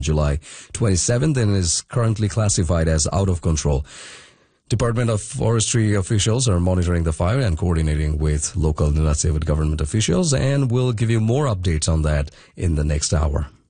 July 27th and is currently classified as out of control. Department of Forestry officials are monitoring the fire and coordinating with local Nunat Sewit government officials, and we'll give you more updates on that in the next hour.